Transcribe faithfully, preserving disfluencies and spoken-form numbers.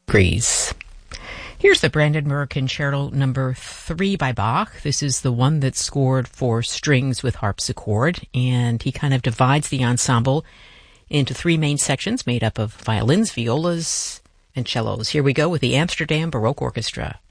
Degrees. Here's the Brandenburg Concerto number three by Bach. This is the one that's scored for strings with harpsichord, and he kind of divides the ensemble into three main sections made up of violins, violas, and cellos. Here we go with the Amsterdam Baroque Orchestra.